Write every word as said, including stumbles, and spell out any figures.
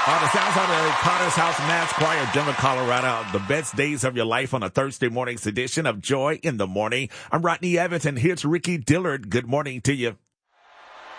Uh, the sounds out of the Potter's House Mass Choir, Denver, Colorado. The best days of your life on a Thursday morning's edition of Joy in the Morning. I'm Rodney Evans, and here's Ricky Dillard. Good morning to you.